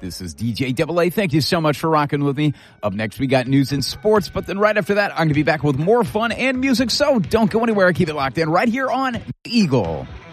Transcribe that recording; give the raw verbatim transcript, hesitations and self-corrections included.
This is D J Double A. Thank you so much for rocking with me. Up next, we got news and sports, but then right after that, I'm going to be back with more fun and music, so don't go anywhere. Keep it locked in right here on Eagle.